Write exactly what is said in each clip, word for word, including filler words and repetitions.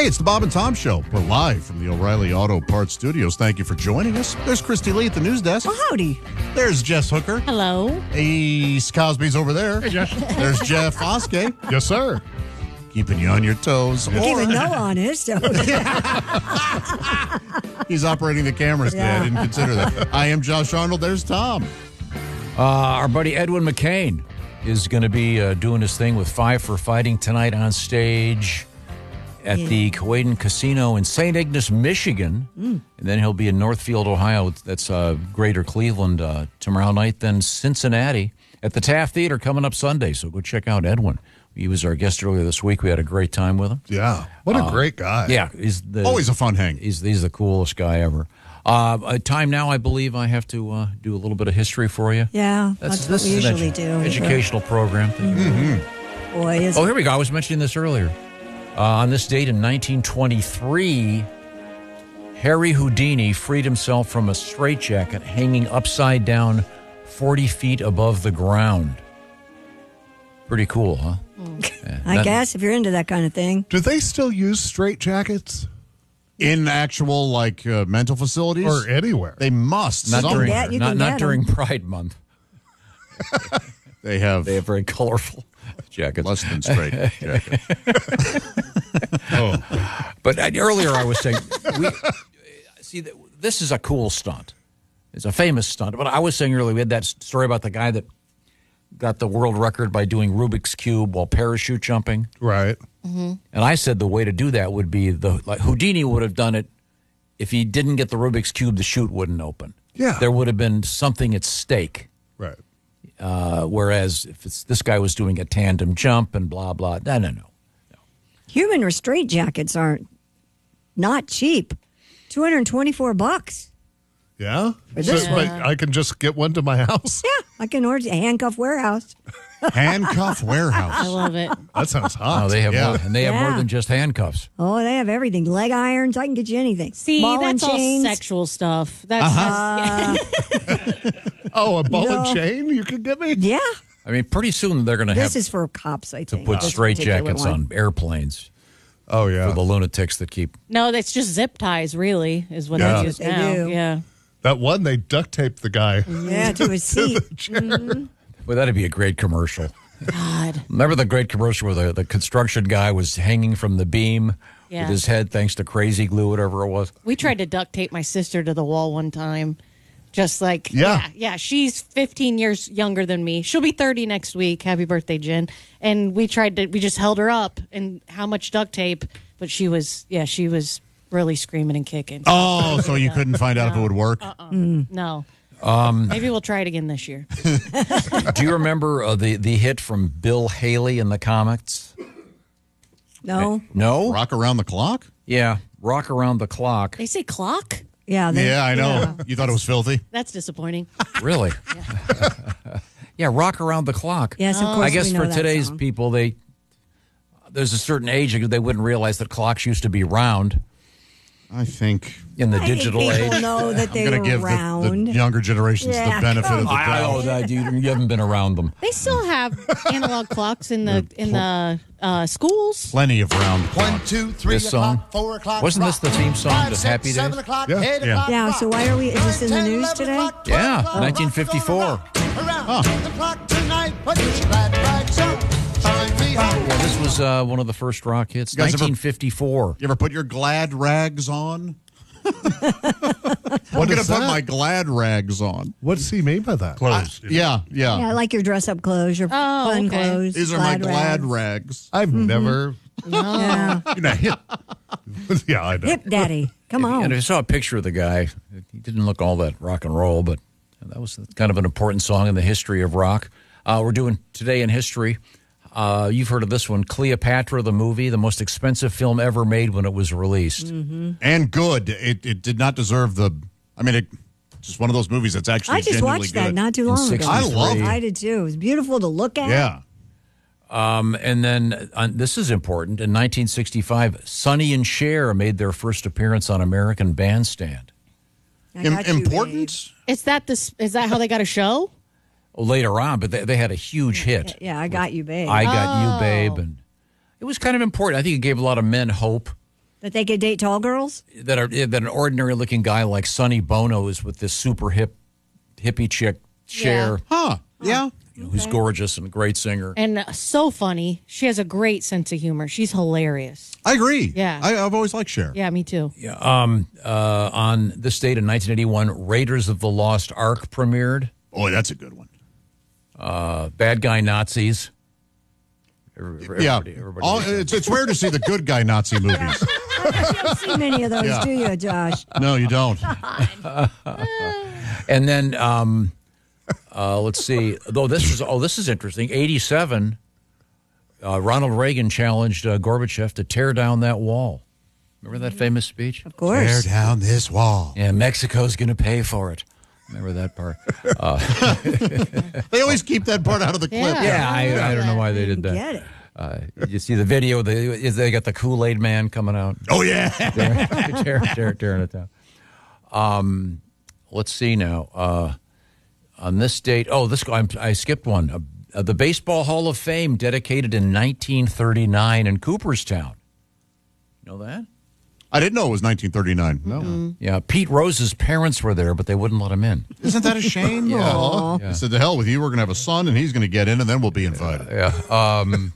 Hey, it's the Bob and Tom Show. We're live from the O'Reilly Auto Parts Studios. Thank you for joining us. There's Christy Lee at the news desk. Well, howdy. There's Jess Hooker. Hello. Ace Cosby's over there. Hey, Jess. There's Jeff Oskey. Yes, sir. Keeping you on your toes. I can't even know on his toes. He's operating the cameras today. Yeah. I didn't consider that. I am Josh Arnold. There's Tom. Uh, our buddy Edwin McCain is going to be uh, doing his thing with Five for Fighting tonight on stage at Yeah. the Coaden Casino in Saint Ignace, Michigan. Mm. And then he'll be in Northfield, Ohio. That's uh, Greater Cleveland uh, tomorrow night. Then Cincinnati at the Taft Theater coming up Sunday. So go check out Edwin. He was our guest earlier this week. We had a great time with him. Yeah. What a Uh, great guy. Yeah. He's the, Always a fun hang. He's, he's the coolest guy ever. Uh, uh, time now, I believe I have to uh, do a little bit of history for you. Yeah, that's, this what we is an usually edu- do. Educational program. Mm-hmm. Boy, is Oh, here we go. I was mentioning this earlier. Uh, on this date in nineteen twenty-three, Harry Houdini freed himself from a straitjacket hanging upside down forty feet above the ground. Pretty cool, huh? Yeah, I that- guess if you're into that kind of thing. Do they still use straitjackets? In actual, like, uh, mental facilities? Or anywhere? They must. Not somewhere. during, get- you not, can not get during 'em. Pride Month. They have They have very colorful jackets. less than straight jacket. Oh. But uh, earlier I was saying, we, see, th- this is a cool stunt. It's a famous stunt. But I was saying earlier, we had that story about the guy that got the world record by doing Rubik's Cube while parachute jumping. Right. And I said the way to do that would be, the like Houdini would have done it if he didn't get the Rubik's Cube, the chute wouldn't open. Yeah. There would have been something at stake. Right. Uh, whereas if it's, this guy was doing a tandem jump and blah, blah, no, no, no. Human restraint jackets aren't not cheap. two hundred twenty-four bucks. Yeah? For this So, one. but I can just get one to my house? Yeah, I can order a handcuff warehouse. Handcuff I warehouse. love it. That sounds hot. No, they have Yeah. more, and they have more Yeah. than just handcuffs. Oh, they have everything. Leg irons. I can get you anything. See, Ball and that's all chains. sexual stuff. That's Uh, Oh, a ball No. and chain you could get me? yeah, I mean, pretty soon they're going to have this is for cops, I to think. put this straight particular jackets one. on airplanes Oh, yeah. for the lunatics that keep. no, that's just zip ties. Really, is what Yeah. they use They now. do. Yeah. That one, they duct taped the guy. Yeah, to his seat. Well, that'd be a great commercial. God. Remember the great commercial where the, the construction guy was hanging from the beam Yeah. with his head thanks to crazy glue, whatever it was? We tried to duct tape my sister to the wall one time. Just like, Yeah. yeah, yeah, she's fifteen years younger than me. She'll be thirty next week. Happy birthday, Jen. And we tried to, we just held her up and how much duct tape, but she was, yeah, she was really screaming and kicking. Oh, so you couldn't find out if it would work? No. Um, Maybe we'll try it again this year. Do you remember uh, the, the hit from Bill Haley in the comics? No. No? Rock around the clock? Yeah, Rock Around the Clock. They say clock? Yeah. They, Yeah, I know. yeah. You thought it was filthy? That's disappointing. Really? Yeah, Rock Around the Clock. Yes, of course. I guess we know for that today's song. people, they there's a certain age they wouldn't realize that clocks used to be round I think in the I think digital people age. know that I'm they going were to give the, round. the younger generations Yeah, the benefit of the come I doubt. know that you, you haven't been around them. They still have analog clocks in the in the uh, schools. Plenty of round One, clocks. two, three This song? o'clock, four o'clock. Wasn't this the rock. theme song Five, to six, Happy Days? Seven o'clock, Yeah. eight Yeah. o'clock, Yeah, rock. so why are we- is this in the Nine, ten, news eleven today? o'clock, twelve Yeah, o'clock, nineteen rock is fifty-four. on the clock. Around the clock tonight, put your glad rags on. Find me home. Yeah, this was uh, one of the first rock hits, You guys ever- nineteen fifty-four. You ever put your glad rags on? I'm What going to is put that? my glad rags on. What does he mean by that? I- yeah, yeah, Yeah, like your dress up clothes, your Oh, fun okay. clothes. These are my glad rags. rags. I've never. Yeah. You know, hip. Yeah, I know. Hip daddy. Come on. And I saw a picture of the guy. He didn't look all that rock and roll, but that was kind of an important song in the history of rock. Uh, we're doing Today in History. Uh, you've heard of this one, Cleopatra, the movie, the most expensive film ever made when it was released. Mm-hmm. And good. It it did not deserve the. I mean, it just one of those movies that's actually I just genuinely watched good. that not too long ago. sixty-three. I love it. I did too. It was beautiful to look at. Yeah. Um, and then uh, this is important. In nineteen sixty-five, Sonny and Cher made their first appearance on American Bandstand. I Im- got you, important. Is that this? Is that how they got a show? Later on, but they, they had a huge hit. babe. Yeah, I got you, babe. I Got Oh. You, Babe. And it was kind of important. I think it gave a lot of men hope That they could date tall girls? that are that an ordinary looking guy like Sonny Bono is with this super hip hippie chick Cher, Huh. Yeah. you know, who's gorgeous and a great singer. And uh, so funny. She has a great sense of humor. She's hilarious. I agree. Yeah. I, I've always liked Cher. Yeah, me too. Yeah, um, uh, on this date in nineteen eighty-one, Raiders of the Lost Ark premiered. Oh, that's a good one. Uh, bad guy Nazis. Everybody, Yeah. everybody, everybody All, it's, it's rare to see the good guy Nazi movies. You don't see many of those, Yeah. do you, Josh? No, you don't. And then um, uh, let's see. Though this is oh, this is interesting. eighty-seven. Uh, Ronald Reagan challenged uh, Gorbachev to tear down that wall. Remember that famous speech? Of course. Tear down this wall. Yeah, Mexico's going to pay for it. Remember that part? Uh, They always keep that part out of the clip. Yeah. yeah, I, I don't know why they did that. Get it. Uh, you see the video? They, they got the Kool-Aid man coming out. Oh, yeah. tearing, tearing, tearing, tearing it down. Um, let's see now. Uh, on this date, oh, this I'm, I skipped one. Uh, uh, the Baseball Hall of Fame dedicated in nineteen thirty-nine in Cooperstown. You know that? I didn't know it was nineteen thirty-nine. No. Yeah, Pete Rose's parents were there, but they wouldn't let him in. Isn't that a shame? Yeah. Aw. Yeah. He said, to hell with you. We're going to have a son, and he's going to get in, and then we'll be invited. Yeah. Um,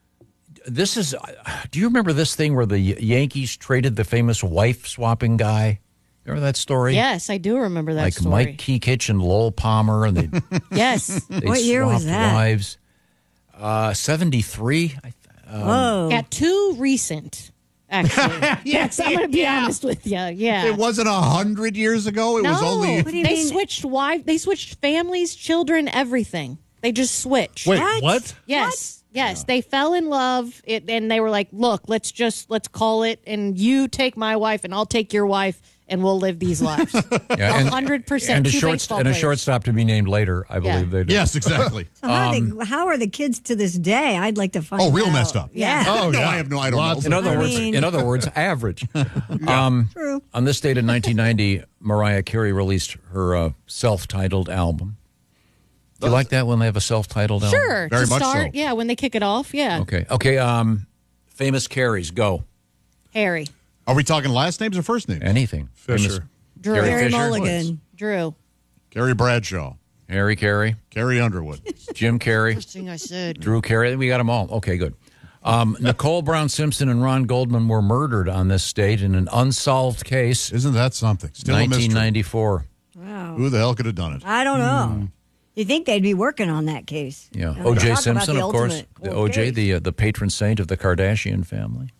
this is. Do you remember this thing where the Yankees traded the famous wife-swapping guy? Remember that story? Yes, I do remember that Like story. Mike Kekich and Lowell Palmer, and they Yes. they What year was swapped that? wives. Uh, seventy-three. I th- Whoa. Yeah, too recent, actually. yes, I'm going to be honest with you. Yeah. It wasn't a hundred years ago. It no, was only. What do you they mean? switched wife. They switched families, children, everything. They just switched. Wait, What? what? Yes, yes. They fell in love, it, and they were like, "Look, let's just let's call it, and you take my wife, and I'll take your wife, and we'll live these lives." yeah, A and- hundred percent. And a two short baseball and a players. shortstop to be named later. I Yeah. believe they did. Yes, exactly. So how, are Um, they, how are the kids to this day? I'd like to find Oh, real out. messed up. Yeah. Oh, no, yeah. I have no. I don't Lots In know. other I words, mean- in other words, average. um, True. On this date in nineteen ninety, Mariah Carey released her uh, self-titled album. Do you like that when they have a self-titled album? Sure. Very to much start, so. yeah, when they kick it off, yeah. Okay. Okay. Um, famous Carries. Go. Harry, Are we talking last names or first names? Anything. Famous Fisher. Drew, Carrie Harry Fisher? Mulligan. Drew. Carrie Bradshaw, Harry Carey, Carrie Underwood. Jim Carey, First thing I said. Drew Carey. We got them all. Okay, good. Um, Nicole Brown Simpson and Ron Goldman were murdered on this date in an unsolved case. Isn't that something? Still a nineteen mystery. ninety-four. Wow. Who the hell could have done it? I don't know. You think they'd be working on that case? Yeah, Now, O J talk about Simpson, the of course, ultimate the cold O J, case. the uh, the patron saint of the Kardashian family.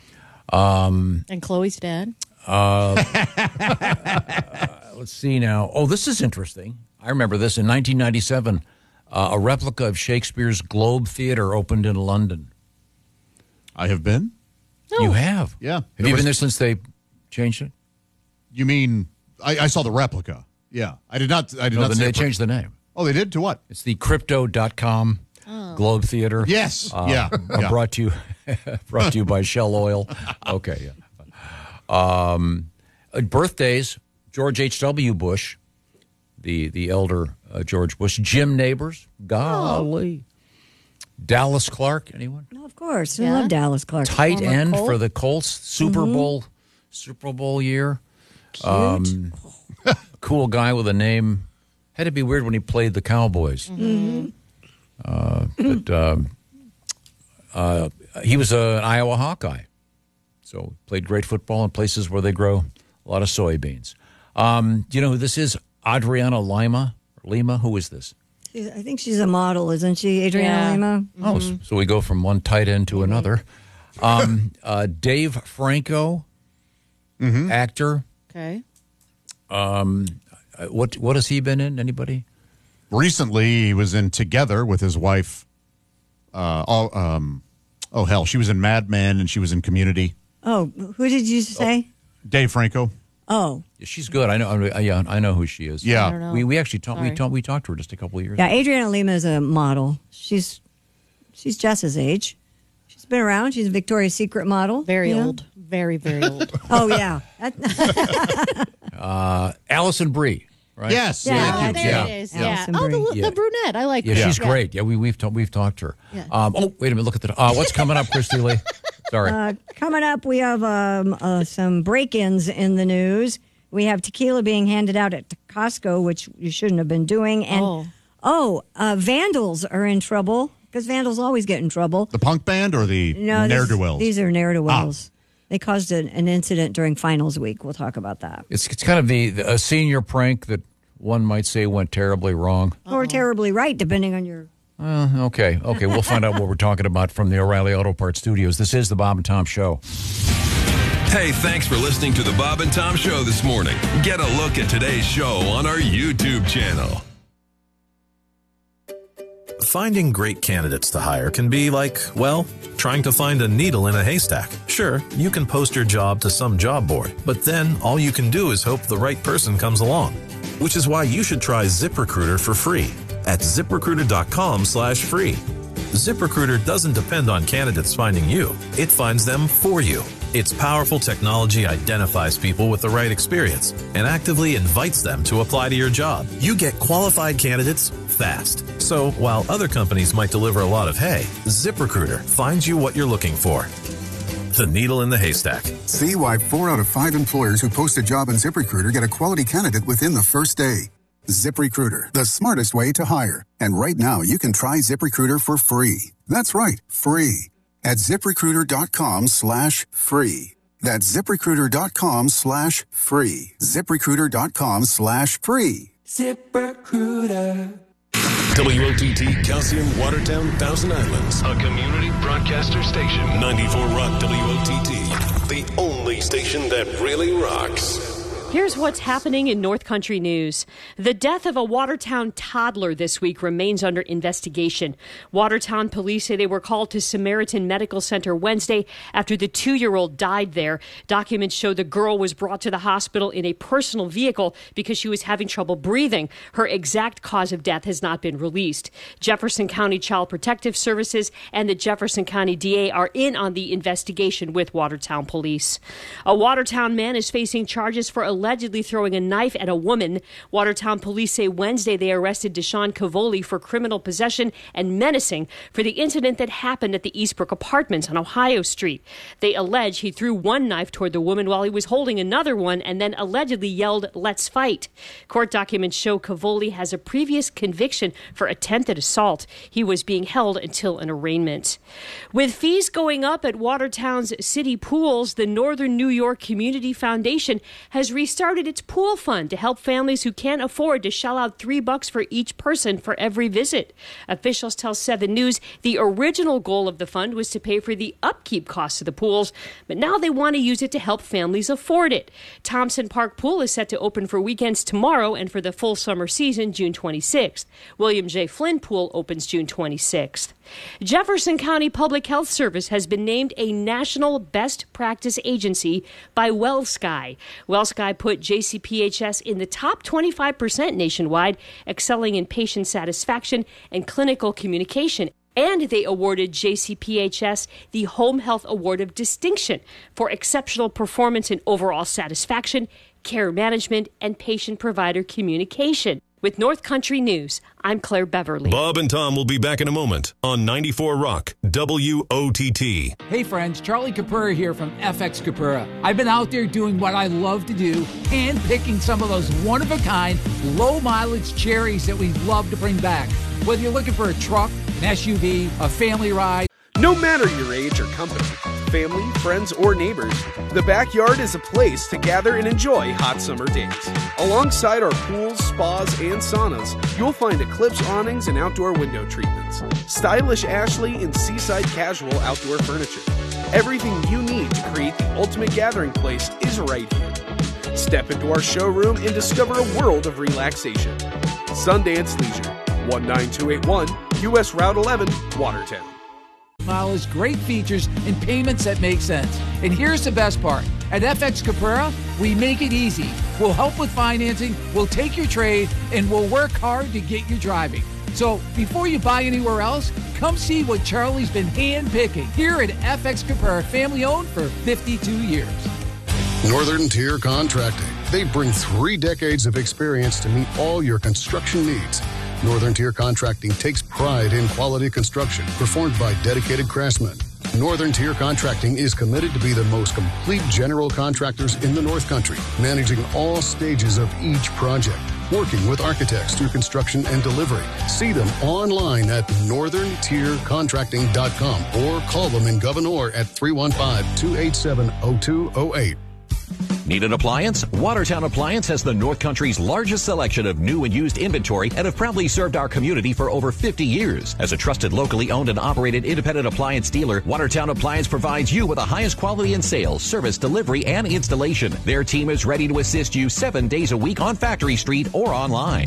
And Chloe's dad. Let's see now. Oh, this is interesting. I remember this in nineteen ninety-seven. Uh, a replica of Shakespeare's Globe Theatre opened in London. I have been. You have? Yeah. Have There you was- been there since they changed it? You mean I, I saw the replica? Yeah, I did not. I did No, not. then see they a pre- changed the name. Oh, they did to what? It's the crypto dot com Globe Theater. Yes. Uh, yeah. uh, yeah. Brought to you, brought to you by Shell Oil. Okay. Yeah. Um, uh, birthdays: George H W. Bush, the the elder uh, George Bush. Jim Neighbors. Golly. Dallas Clark. Anyone? No, of course. Yeah. I love Dallas Clark. Tight Former end Colt. for the Colts. Super Bowl. Super Bowl year. Um, cool guy with a name. Had to be weird when he played the Cowboys. Uh, but um, uh, he was a, an Iowa Hawkeye. So played great football in places where they grow a lot of soybeans. Um, do you know who this is? Adriana Lima. Lima. Who is this? I think she's a model, isn't she, Adriana Yeah. Lima? Oh, s- so we go from one tight end to another. Um, uh, Dave Franco, actor. Okay. Uh, What what has he been in? Anybody? Recently, he was in Together with his wife. Uh, oh, um, oh hell, she was in Mad Men and she was in Community. Oh, who did you say? Dave Franco. Oh, Yeah, she's good. I know. I, yeah, I know who she is. Yeah. I don't know. We we actually talked. We Sorry. talked. We talked to her just a couple of years. yeah. ago. Adriana Lima is a model. She's she's Jess's age. She's been around. She's a Victoria's Secret model. Very Yeah. old. Very, very old. Oh yeah. That- Uh, Allison Brie. right? Yes. Yeah, thank you. there Yeah. it is. Yeah. Yeah. Allison Oh, the, Brie. the brunette. I like Yeah, her. she's great. Yeah, we, we've ta- we've talked to her. Yeah. Um, oh, wait a minute. Look at the. Uh, what's coming up, Christy Lee? Sorry. Uh, coming up, we have um, uh, some break-ins in the news. We have tequila being handed out at Costco, which you shouldn't have been doing. And, Oh. oh, uh, vandals are in trouble because vandals always get in trouble. The punk band or the No, this- ne'er-do-wells? These are ne'er-do-wells. They caused an, an incident during finals week. We'll talk about that. It's it's kind of the, the a senior prank that one might say went terribly wrong. Or terribly right, depending on your... Uh, okay, okay. We'll find out what we're talking about from the O'Reilly Auto Parts Studios. This is the Bob and Tom Show. Hey, thanks for listening to the Bob and Tom Show this morning. Get a look at today's show on our YouTube channel. Finding great candidates to hire can be like, well, trying to find a needle in a haystack. Sure, you can post your job to some job board, but then all you can do is hope the right person comes along. Which is why you should try ZipRecruiter for free at ZipRecruiter.com slash free. ZipRecruiter doesn't depend on candidates finding you. It finds them for you. Its powerful technology identifies people with the right experience and actively invites them to apply to your job. You get qualified candidates fast. So while other companies might deliver a lot of hay, ZipRecruiter finds you what you're looking for. The needle in the haystack. See why four out of five employers who post a job on ZipRecruiter get a quality candidate within the first day. ZipRecruiter, the smartest way to hire. And right now, you can try ZipRecruiter for free. That's right, free. At ZipRecruiter.com slash free. That's ZipRecruiter.com slash free. ZipRecruiter.com slash free. ZipRecruiter. W O T T Calcium Watertown Thousand Islands, a community broadcaster station. ninety-four Rock W O T T, the only station that really rocks. Here's what's happening in North Country news. The death of a Watertown toddler this week remains under investigation. Watertown police say they were called to Samaritan Medical Center Wednesday after the two-year-old died there. Documents show the girl was brought to the hospital in a personal vehicle because she was having trouble breathing. Her exact cause of death has not been released. Jefferson County Child Protective Services and the Jefferson County D A are in on the investigation with Watertown police. A Watertown man is facing charges for allegedly throwing a knife at a woman. Watertown police say Wednesday they arrested Deshaun Cavoli for criminal possession and menacing for the incident that happened at the Eastbrook Apartments on Ohio Street. They allege he threw one knife toward the woman while he was holding another one and then allegedly yelled, "Let's fight." Court documents show Cavoli has a previous conviction for attempted assault. He was being held until an arraignment. With fees going up at Watertown's city pools, the Northern New York Community Foundation has restarted its pool fund to help families who can't afford to shell out three bucks for each person for every visit. Officials tell seven News the original goal of the fund was to pay for the upkeep costs of the pools, but now they want to use it to help families afford it. Thompson Park Pool is set to open for weekends tomorrow and for the full summer season June twenty-sixth. William J. Flynn Pool opens June twenty-sixth. Jefferson County Public Health Service has been named a national best practice agency by WellSky. WellSky put J C P H S in the top twenty-five percent nationwide, excelling in patient satisfaction and clinical communication. And they awarded J C P H S the Home Health Award of Distinction for exceptional performance in overall satisfaction, care management, and patient-provider communication. With North Country News, I'm Claire Beverly. Bob and Tom will be back in a moment on ninety-four Rock W O T T. Hey friends, Charlie Capura here from F X Capura. I've been out there doing what I love to do, hand picking some of those one-of-a-kind, low-mileage cherries that we love to bring back. Whether you're looking for a truck, an S U V, a family ride. No matter your age or company, family, friends, or neighbors, the backyard is a place to gather and enjoy hot summer days. Alongside our pools, spas, and saunas, you'll find Eclipse awnings and outdoor window treatments, stylish Ashley and seaside casual outdoor furniture. Everything you need to create the ultimate gathering place is right here. Step into our showroom and discover a world of relaxation. Sundance Leisure, one nine two eight one U S Route eleven, Watertown. Mileage, great features, and payments that make sense. And here's the best part. At F X Capura, we make it easy. We'll help with financing, we'll take your trade, and we'll work hard to get you driving. So before you buy anywhere else, come see what Charlie's been hand-picking here at F X Capura, family-owned for fifty-two years. Northern Tier Contracting. They bring three decades of experience to meet all your construction needs. Northern Tier Contracting takes pride in quality construction performed by dedicated craftsmen. Northern Tier Contracting is committed to be the most complete general contractors in the North Country, managing all stages of each project, working with architects through construction and delivery. See them online at northern tier contracting dot com or call them in Gouverneur at three one five, two eight seven, zero two zero eight. Need an appliance? Watertown Appliance has the North Country's largest selection of new and used inventory and have proudly served our community for over fifty years. As a trusted, locally owned and operated independent appliance dealer, Watertown Appliance provides you with the highest quality in sales, service, delivery, and installation. Their team is ready to assist you seven days a week on Factory Street or online.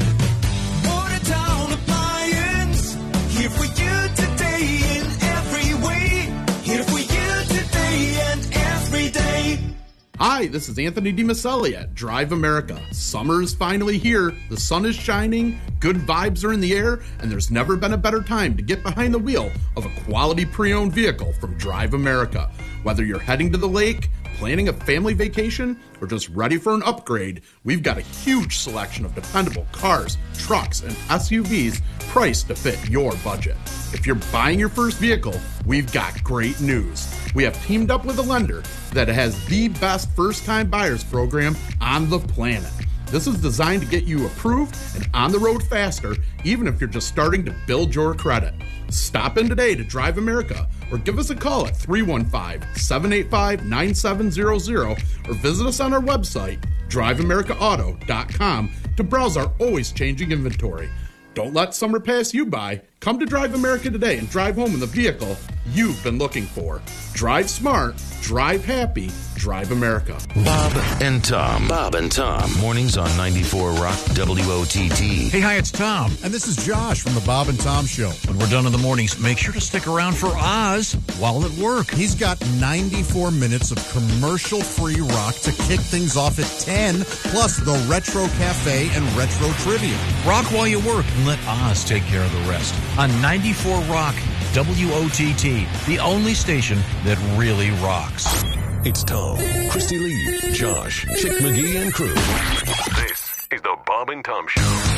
Watertown Appliance, here for you today in every way. Here for you today and every day. Hi, this is Anthony DiMaselli at Drive America. Summer is finally here, the sun is shining, good vibes are in the air, and there's never been a better time to get behind the wheel of a quality pre-owned vehicle from Drive America. Whether you're heading to the lake, planning a family vacation, or just ready for an upgrade, we've got a huge selection of dependable cars, trucks, and S U Vs priced to fit your budget. If you're buying your first vehicle, we've got great news. We have teamed up with a lender that has the best first-time buyers program on the planet. This is designed to get you approved and on the road faster, even if you're just starting to build your credit. Stop in today to Drive America or give us a call at three one five, seven eight five, nine seven zero zero or visit us on our website, drive america auto dot com, to browse our always changing inventory. Don't let summer pass you by. Come to Drive America today and drive home in the vehicle you've been looking for. Drive smart, drive happy, Drive America. Bob and Tom. Bob and Tom. Mornings on ninety-four Rock W O T T. Hey, hi, it's Tom. And this is Josh from the Bob and Tom Show. When we're done in the mornings, make sure to stick around for Oz while at work. He's got ninety-four minutes of commercial-free rock to kick things off at ten, plus the Retro Cafe and Retro Trivia. Rock while you work and let Oz take care of the rest. On ninety-four Rock W O T T, the only station that really rocks. It's Tom, Christy Lee, Josh, Chick McGee, and crew. This is the Bob and Tom Show.